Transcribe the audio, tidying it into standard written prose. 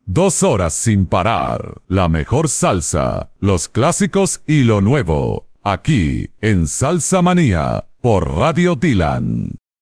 2 horas sin parar. La mejor salsa, los clásicos y lo nuevo. Aquí, en Salsa Manía, por Radio Dylan.